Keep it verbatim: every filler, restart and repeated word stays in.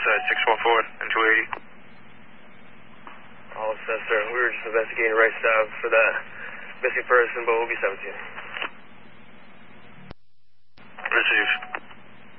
set six one four and two eighty. All set, sir. We were just investigating right stop for that missing person, but we'll be seventeen.